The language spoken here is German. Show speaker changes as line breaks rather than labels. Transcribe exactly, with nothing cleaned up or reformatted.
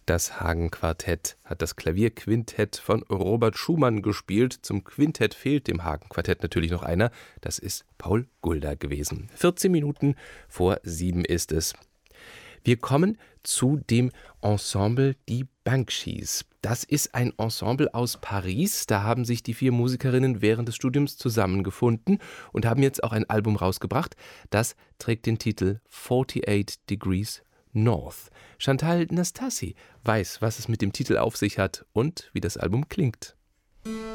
Das Hagen-Quartett hat das Klavierquintett von Robert Schumann gespielt. Zum Quintett fehlt dem Hagen-Quartett natürlich noch einer. Das ist Paul Gulda gewesen. vierzehn Minuten vor sieben ist es. Wir kommen zu dem Ensemble Die Banshees. Das ist ein Ensemble aus Paris. Da haben sich die vier Musikerinnen während des Studiums zusammengefunden und haben jetzt auch ein Album rausgebracht. Das trägt den Titel forty-eight Degrees North. Chantal Nastassi weiß, was es mit dem Titel auf sich hat und wie das Album klingt.